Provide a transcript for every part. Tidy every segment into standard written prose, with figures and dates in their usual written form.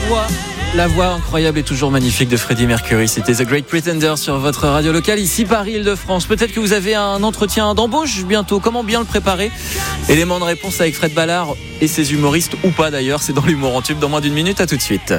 La voix incroyable et toujours magnifique de Freddie Mercury. C'était The Great Pretender sur votre radio locale, ici Paris-Île-de-France. Peut-être que vous avez un entretien d'embauche bientôt. Comment bien le préparer? Élément de réponse avec Fred Ballard et ses humoristes, ou pas d'ailleurs. C'est dans l'humour en tube dans moins d'une minute. À tout de suite.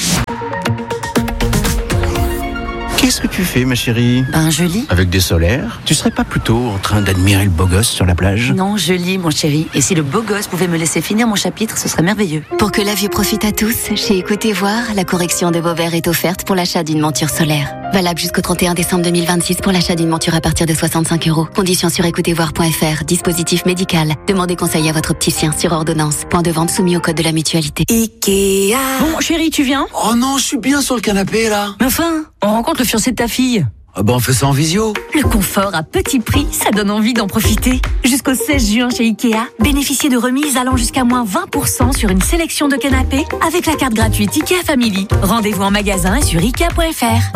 Qu'est-ce que tu fais, ma chérie? Je lis. Avec des solaires? Tu serais pas plutôt en train d'admirer le beau gosse sur la plage? Non, je lis, mon chéri. Et si le beau gosse pouvait me laisser finir mon chapitre, ce serait merveilleux. Pour que la vue profite à tous, chez Écoutez Voir, la correction de vos verres est offerte pour l'achat d'une monture solaire. Valable jusqu'au 31 décembre 2026 pour l'achat d'une monture à partir de 65 €. Conditions sur écoutezvoir.fr. Dispositif médical. Demandez conseil à votre opticien sur ordonnance. Point de vente soumis au code de la mutualité. Ikea. Bon, chérie, tu viens? Oh non, je suis bien sur le canapé, là. Mais enfin, on rencontre le fiancé de ta fille. Ah on fait ça en visio. Le confort à petit prix, ça donne envie d'en profiter. Jusqu'au 16 juin chez Ikea, bénéficiez de remises allant jusqu'à moins 20% sur une sélection de canapés avec la carte gratuite Ikea Family. Rendez-vous en magasin et sur Ikea.fr.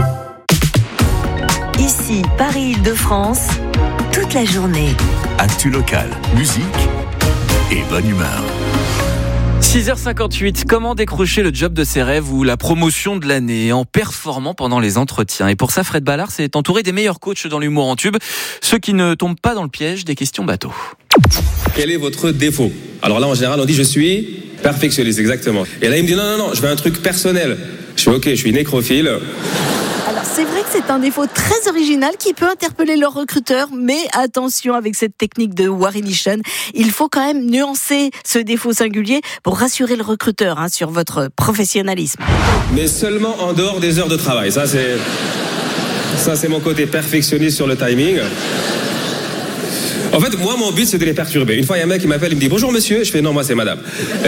Ici, Paris-Île-de-France, toute la journée. Actu locale, musique et bonne humeur. 6h58, comment décrocher le job de ses rêves ou la promotion de l'année en performant pendant les entretiens? Et pour ça, Fred Ballard s'est entouré des meilleurs coachs dans l'humour en tube, ceux qui ne tombent pas dans le piège des questions bateau. Quel est votre défaut? Alors là, en général, on dit je suis perfectionniste, exactement. Et là, il me dit non, je veux un truc personnel. Je fais ok, je suis nécrophile. Alors c'est vrai que c'est un défaut très original qui peut interpeller leurs recruteurs, mais attention avec cette technique de Warinition, il faut quand même nuancer ce défaut singulier pour rassurer le recruteur sur votre professionnalisme. Mais seulement en dehors des heures de travail. Ça c'est mon côté perfectionniste sur le timing. En fait, moi, mon but, c'est de les perturber. Une fois, il y a un mec qui m'appelle, il me dit « Bonjour, monsieur ». Je fais « Non, moi, c'est madame ».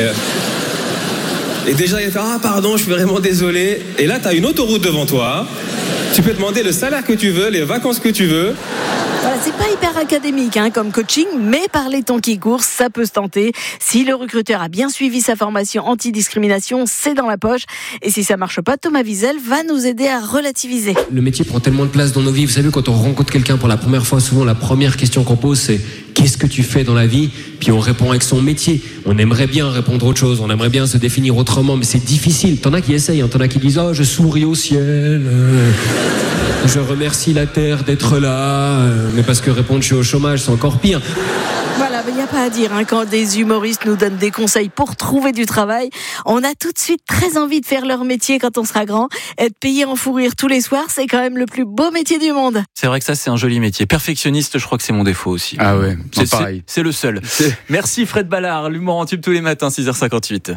Et déjà, il fait « Ah, pardon, je suis vraiment désolé ». Et là, tu as une autoroute devant toi. Tu peux demander le salaire que tu veux, les vacances que tu veux. Voilà, c'est pas hyper académique comme coaching, mais par les temps qui courent, ça peut se tenter. Si le recruteur a bien suivi sa formation anti-discrimination, c'est dans la poche. Et si ça marche pas, Thomas Wiesel va nous aider à relativiser. Le métier prend tellement de place dans nos vies. Vous savez, quand on rencontre quelqu'un pour la première fois, souvent la première question qu'on pose, c'est « Qu'est-ce que tu fais dans la vie ?» Puis on répond avec son métier. On aimerait bien répondre autre chose, on aimerait bien se définir autrement, mais c'est difficile. T'en as qui essayent, t'en as qui disent « Oh, je souris au ciel, je remercie la terre d'être là. » Mais parce que répondre « Je suis au chômage », c'est encore pire. Voilà, il n'y a pas à dire. Quand des humoristes nous donnent des conseils pour trouver du travail, on a tout de suite très envie de faire leur métier quand on sera grand. Être payé en fou rire tous les soirs, c'est quand même le plus beau métier du monde. C'est vrai que ça, c'est un joli métier. Perfectionniste, je crois que c'est mon défaut aussi. Ah ouais, c'est pareil. C'est le seul. Merci Fred Ballard, l'humour en tube tous les matins, 6h58.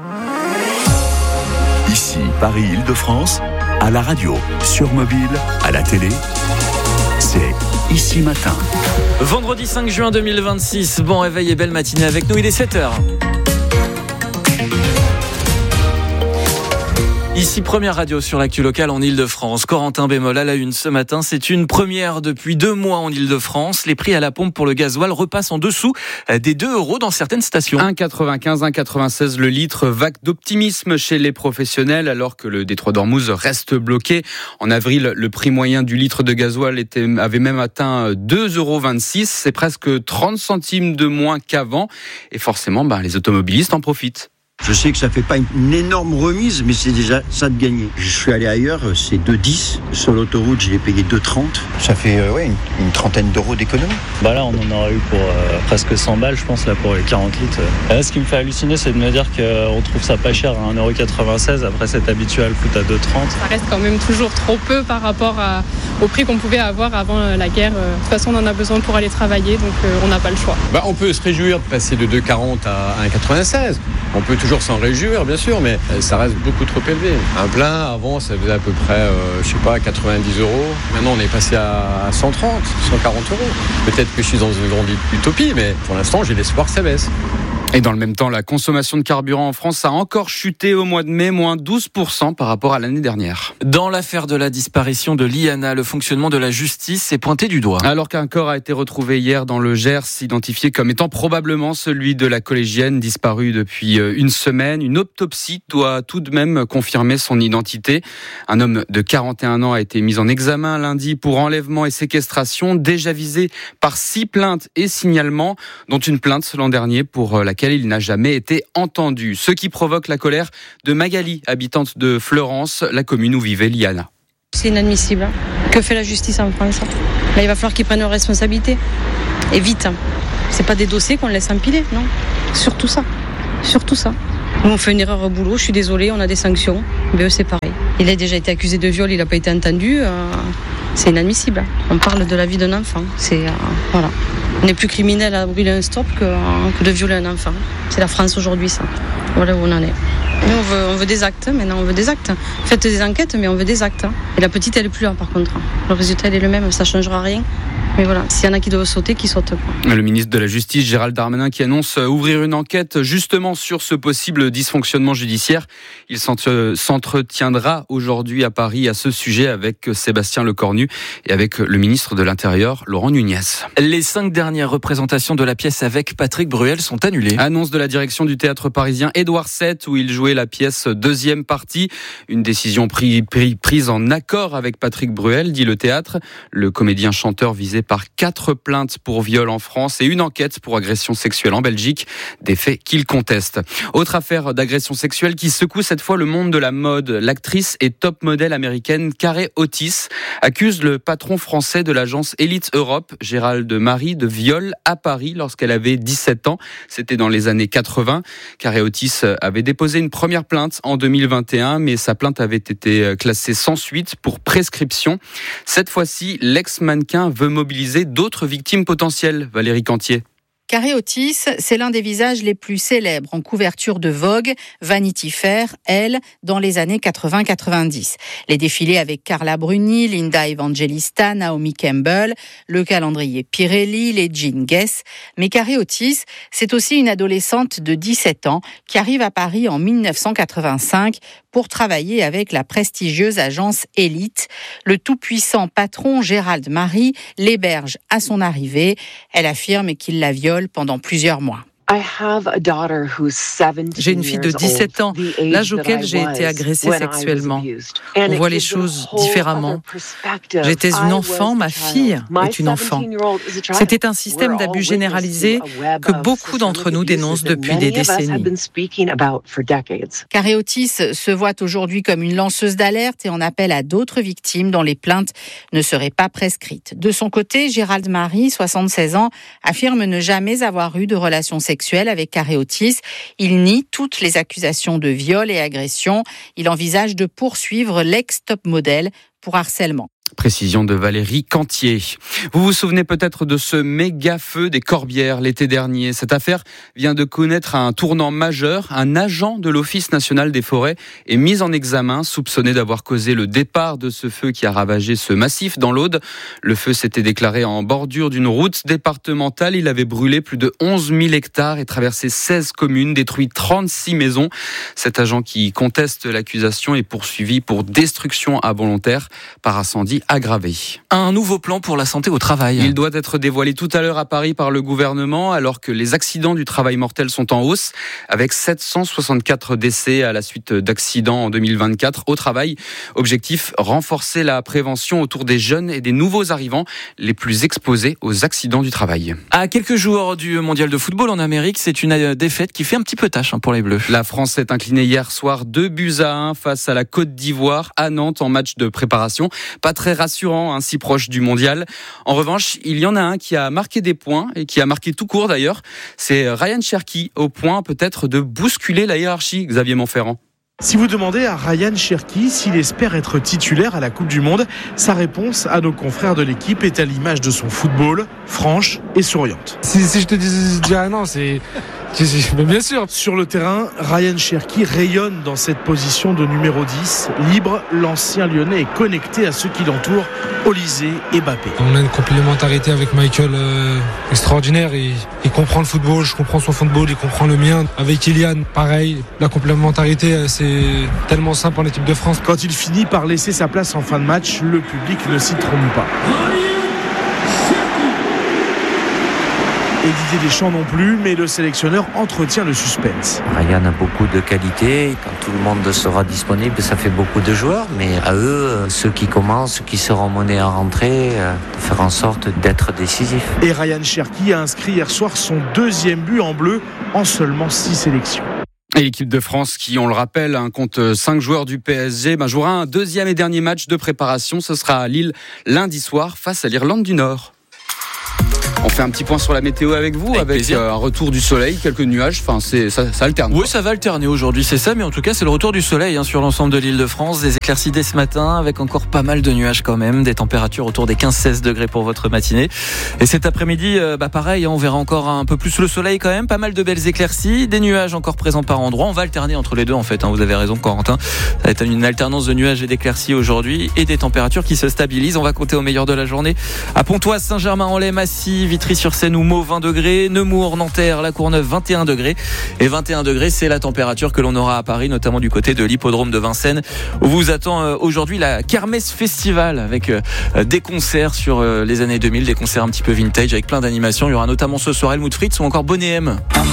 Ici, Paris-Île-de-France, à la radio, sur mobile, à la télé, c'est Ici Matin. Vendredi 5 juin 2026, bon réveil et belle matinée avec nous, il est 7h. Ici, première radio sur l'actu locale en Ile-de-France. Corentin Bémol à la une ce matin. C'est une première depuis 2 mois en Ile-de-France. Les prix à la pompe pour le gasoil repassent en dessous des 2 € dans certaines stations. 1,95, 1,96 le litre. Vague d'optimisme chez les professionnels alors que le détroit d'Ormuz reste bloqué. En avril, le prix moyen du litre de gasoil avait même atteint 2,26 €. C'est presque 30 centimes de moins qu'avant. Et forcément, les automobilistes en profitent. Je sais que ça fait pas une énorme remise, mais c'est déjà ça de gagner. Je suis allé ailleurs, c'est 2,10. Sur l'autoroute, je l'ai payé 2,30. Ça fait une trentaine d'euros d'économie. Là, on en aura eu pour presque 100 balles, je pense, là, pour les 40 litres. Là, ce qui me fait halluciner, c'est de me dire qu'on trouve ça pas cher à 1,96 € après s'être habitué à le foutre à 2,30. Ça reste quand même toujours trop peu par rapport au prix qu'on pouvait avoir avant la guerre. De toute façon, on en a besoin pour aller travailler, donc on n'a pas le choix. On peut se réjouir de passer de 2,40 à 1,96. On peut toujours s'en réjouir, bien sûr, mais ça reste beaucoup trop élevé. Un plein, avant, ça faisait à peu près, 90 €. Maintenant, on est passé à 130, 140 €. Peut-être que je suis dans une grande utopie, mais pour l'instant, j'ai l'espoir que ça baisse. Et dans le même temps, la consommation de carburant en France a encore chuté au mois de mai, moins 12% par rapport à l'année dernière. Dans l'affaire de la disparition de Liana, le fonctionnement de la justice est pointé du doigt. Alors qu'un corps a été retrouvé hier dans le Gers, identifié comme étant probablement celui de la collégienne disparue depuis une semaine, une autopsie doit tout de même confirmer son identité. Un homme de 41 ans a été mis en examen lundi pour enlèvement et séquestration, déjà visé par 6 plaintes et signalements, dont une plainte l'an dernier pour la laquelle il n'a jamais été entendu. Ce qui provoque la colère de Magali, habitante de Fleurance, la commune où vivait Liana. C'est inadmissible. Que fait la justice en France ? Là, il va falloir qu'ils prennent leurs responsabilités. Et vite. C'est pas des dossiers qu'on laisse empiler, non. Surtout ça. Nous, on fait une erreur au boulot, je suis désolée, on a des sanctions. Mais eux, c'est pareil. Il a déjà été accusé de viol, il n'a pas été entendu. C'est inadmissible. On parle de la vie d'un enfant. Voilà. On est plus criminel à brûler un stop que de violer un enfant. C'est la France aujourd'hui, ça. Voilà où on en est. Nous, on veut des actes, maintenant on veut des actes. Faites des enquêtes, mais on veut des actes. Et la petite, elle est plus là, par contre. Le résultat, elle est le même, ça changera rien. Mais voilà, s'il y en a qui doivent sauter, qu'ils sautent. Le ministre de la Justice, Gérald Darmanin, qui annonce ouvrir une enquête justement sur ce possible dysfonctionnement judiciaire. Il s'entretiendra aujourd'hui à Paris à ce sujet avec Sébastien Lecornu et avec le ministre de l'Intérieur, Laurent Nunez. Les 5 dernières représentations de la pièce avec Patrick Bruel sont annulées. Annonce de la direction du théâtre parisien Édouard VII, où il jouait la pièce deuxième partie. Une décision prise en accord avec Patrick Bruel, dit le théâtre. Le comédien chanteur visé par 4 plaintes pour viol en France et une enquête pour agression sexuelle en Belgique, des faits qu'il conteste. Autre affaire d'agression sexuelle qui secoue cette fois le monde de la mode. L'actrice et top modèle américaine Carey Otis accuse le patron français de l'agence Elite Europe, Gérald Marie, de viol à Paris lorsqu'elle avait 17 ans. C'était dans les années 80. Carey Otis avait déposé une première plainte en 2021, mais sa plainte avait été classée sans suite pour prescription. Cette fois-ci, l'ex-mannequin veut mobiliser d'autres victimes potentielles. Valérie Cantier. Carey Otis, c'est l'un des visages les plus célèbres en couverture de Vogue, Vanity Fair, Elle, dans les années 80-90. Les défilés avec Carla Bruni, Linda Evangelista, Naomi Campbell, le calendrier Pirelli, les jeans Guess. Mais Carey Otis, c'est aussi une adolescente de 17 ans qui arrive à Paris en 1985 pour travailler avec la prestigieuse agence Elite. Le tout-puissant patron Gérald Marie l'héberge à son arrivée. Elle affirme qu'il la viole pendant plusieurs mois. J'ai une fille de 17 ans, l'âge auquel j'ai été agressée sexuellement. On voit les choses différemment. J'étais une enfant, ma fille est une enfant. C'était un système d'abus généralisé que beaucoup d'entre nous dénoncent depuis des décennies. Carey Otis se voit aujourd'hui comme une lanceuse d'alerte et en appelle à d'autres victimes dont les plaintes ne seraient pas prescrites. De son côté, Gérald Marie, 76 ans, affirme ne jamais avoir eu de relation sexuelle avec Carey Otis. Il nie toutes les accusations de viol et agression. Il envisage de poursuivre l'ex-top modèle pour harcèlement. Précision de Valérie Cantier. Vous vous souvenez peut-être de ce méga feu des Corbières l'été dernier. Cette affaire vient de connaître un tournant majeur. Un agent de l'Office national des forêts est mis en examen, soupçonné d'avoir causé le départ de ce feu qui a ravagé ce massif dans l'Aude. Le feu s'était déclaré en bordure d'une route départementale. Il avait brûlé plus de 11 000 hectares et traversé 16 communes, détruit 36 maisons. Cet agent qui conteste l'accusation est poursuivi pour destruction involontaire par incendie aggravé. Un nouveau plan pour la santé au travail. Il doit être dévoilé tout à l'heure à Paris par le gouvernement, alors que les accidents du travail mortel sont en hausse, avec 764 décès à la suite d'accidents en 2024 au travail. Objectif, renforcer la prévention autour des jeunes et des nouveaux arrivants les plus exposés aux accidents du travail. À quelques jours du mondial de football en Amérique, c'est une défaite qui fait un petit peu tâche pour les Bleus. La France s'est inclinée hier soir 2-1 face à la Côte d'Ivoire à Nantes en match de préparation. Pas très rassurant, si proche du mondial. En revanche, il y en a un qui a marqué des points et qui a marqué tout court d'ailleurs. C'est Ryan Cherki, au point peut-être de bousculer la hiérarchie, Xavier Montferrand. Si vous demandez à Ryan Cherki s'il espère être titulaire à la Coupe du Monde, sa réponse à nos confrères de l'équipe est à l'image de son football, franche et souriante. Si je te dirais non, c'est... Mais bien sûr. Sur le terrain, Ryan Cherki rayonne dans cette position de numéro 10. Libre, l'ancien Lyonnais est connecté à ceux qui l'entourent, Olysée et Mbappé. On a une complémentarité avec Michael extraordinaire. Il comprend le football, je comprends son football, il comprend le mien. Avec Kylian, pareil. La complémentarité, c'est tellement simple en équipe de France. Quand il finit par laisser sa place en fin de match, le public ne s'y trompe pas. Et Didier Deschamps non plus, mais le sélectionneur entretient le suspense. Ryan a beaucoup de qualité. Quand tout le monde sera disponible, ça fait beaucoup de joueurs. Mais à eux, ceux qui commencent, ceux qui seront menés à rentrer, de faire en sorte d'être décisifs. Et Ryan Cherki a inscrit hier soir son 2e but en bleu en seulement 6 sélections. Et l'équipe de France qui, on le rappelle, compte 5 joueurs du PSG, jouera un 2e et dernier match de préparation. Ce sera à Lille lundi soir face à l'Irlande du Nord. On fait un petit point sur la météo avec vous, avec un retour du soleil, quelques nuages, ça alterne. Oui, ça va alterner aujourd'hui, c'est ça, mais en tout cas c'est le retour du soleil sur l'ensemble de l'Île-de-France, des éclaircies dès ce matin, avec encore pas mal de nuages quand même, des températures autour des 15-16 degrés pour votre matinée. Et cet après-midi, pareil, on verra encore un peu plus le soleil quand même, pas mal de belles éclaircies, des nuages encore présents par endroits. On va alterner entre les deux en fait, vous avez raison Corentin, ça va être une alternance de nuages et d'éclaircies aujourd'hui et des températures qui se stabilisent. On va compter au meilleur de la journée à Pontoise, Saint-Germain-en-Laye, Massy, Vitry-sur-Seine ou Meaux 20 degrés, Nemours, Nanterre, La Courneuve 21 degrés. Et 21 degrés, c'est la température que l'on aura à Paris, notamment du côté de l'hippodrome de Vincennes, où vous attend aujourd'hui la Kermesse Festival avec des concerts sur les années 2000, des concerts un petit peu vintage avec plein d'animations. Il y aura notamment ce soir Helmut Fritz ou encore Boney M.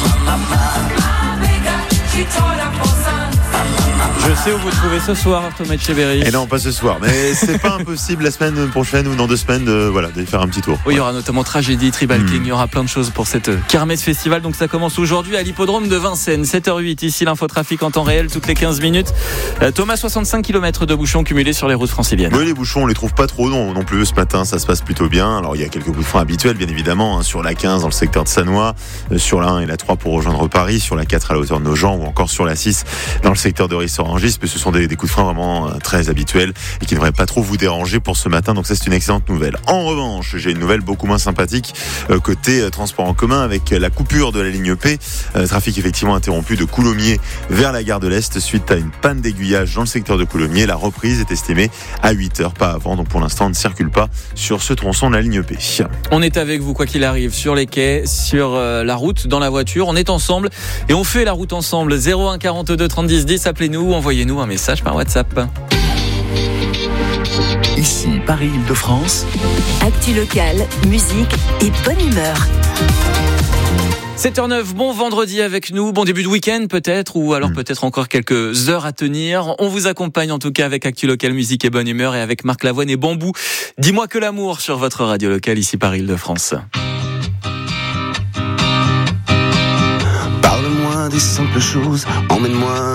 Je sais où vous trouvez ce soir, Thomas Etcheverry. Et non, pas ce soir, mais c'est pas impossible la semaine prochaine ou dans 2 semaines de faire un petit tour. Oui, il y aura notamment Tragédie, Tribal King, il y aura plein de choses pour cette Kermesse Festival. Donc ça commence aujourd'hui à l'hippodrome de Vincennes, 7h08. Ici l'infotrafic en temps réel toutes les 15 minutes. Thomas, 65 km de bouchons cumulés sur les routes franciliennes. Oui, les bouchons, on les trouve pas trop non plus. Ce matin, ça se passe plutôt bien. Alors il y a quelques coups de frein habituels, bien évidemment, sur la 15 dans le secteur de Sannois, sur la 1 et la 3 pour rejoindre Paris, sur la 4 à la hauteur de Nogent ou encore sur la 6 dans le secteur de Ris-Orangis. Mais ce sont des coups de frein vraiment très habituels et qui ne devraient pas trop vous déranger pour ce matin. Donc ça, c'est une excellente nouvelle. En revanche, j'ai une nouvelle beaucoup moins sympathique côté transport en commun avec la coupure de la ligne P. Trafic effectivement interrompu de Coulommiers vers la gare de l'Est suite à une panne d'aiguillage dans le secteur de Coulommiers. La reprise est estimée à 8h, pas avant. Donc pour l'instant, on ne circule pas sur ce tronçon de la ligne P. On est avec vous, quoi qu'il arrive, sur les quais, sur la route, dans la voiture. On est ensemble et on fait la route ensemble. 01 42 30 10 10, appelez-nous, envoyez-nous un message par WhatsApp. Ici, Paris-Île-de-France. Actu locale, musique et bonne humeur. 7h09, bon vendredi avec nous, bon début de week-end peut-être, ou alors peut-être encore quelques heures à tenir. On vous accompagne en tout cas avec Actu Local, musique et bonne humeur, et avec Marc Lavoine et Bambou. Dis-moi que l'amour sur votre radio locale ici Paris-Île-de-France. Parle-moi des simples choses, emmène-moi